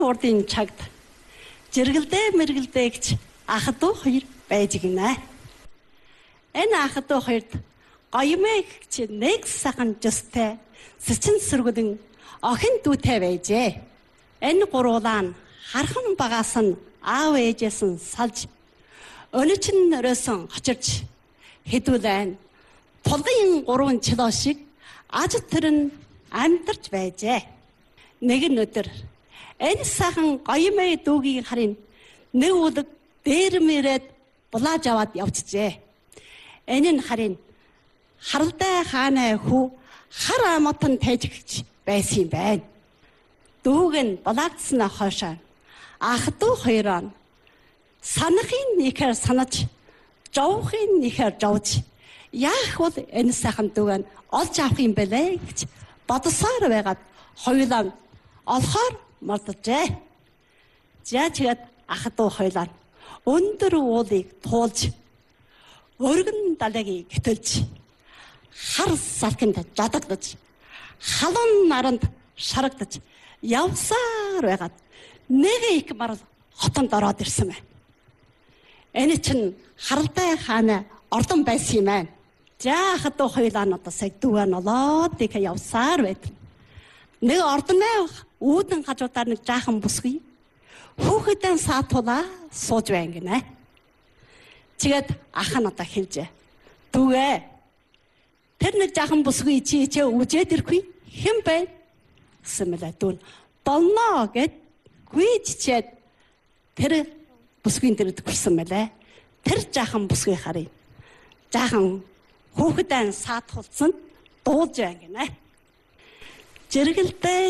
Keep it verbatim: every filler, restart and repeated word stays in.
урдын чагт жиргэлдээ мэргэлдээ гэж ах дүү хоёр байж гинэ. Энэ ах дүү хоёрт гоёмэг чи нэг сахан жустай сэчин сүргүдэн охин дүүтэй байжээ. Энэ гурвуулаа нь хархан багаас нь аав ээжээс нь салж өнөчн өрөөсөн очирч хэдүүлэн тулгын гурван чилоо шиг аж төрн амьдарч байжээ. Нэгэн өдөр энэ сахан гоёмэй дүүгийн харин нэг үлэг дээрмээрээд булааж аваад явчихжээ. Энэ нь харин харалтай хааны хүү хар амтан тайжигч байсан юм байна. Дүүг нь булаагдсанаа хойшоо ах дүү хоёроо санахын нэхэр санаж жовхын нэхэр жовж яах бол энэ сайхан дүүг нь олж авах юм бэлээ гэж бодсоор байгаад хоёулаа олохоор мордожээ. Жаачихад ах дүү хоёулаа өндөр уулыг туулж өргөн далайг гэтэлж хар салхинд жадагдаж халуун наранд шарагдаж явсаар байгаад нэг их марал хотонд ороод ирсэн байна. Энэ чинь харалтай хааны ордон байсан юм байна. Жаах дүү хоёулаа нь одоо сая дүүгээ нолоод их явсаар байт. Нэг ордоноо үүдэн хажуудаар нэг жаахан бүсгүй хүүхэдэн саатуулаа сууж байна гинэ. Тэгээд ах нь одоо хэлжээ. Дүүгээ тэр нэг жаахан бүсгүй чи чи үжээд ирэхгүй хэн бэ? Гэсэн мэлээ дүүн. Болно гэд гүйжчээд тэр бүсгийн дэрд гүрсэн мэлээ. Тэр жаахан бүсгүй харъя. Жаахан хүүхэдэн саатуулсан дуулж байна гинэ. Жиргэлдээ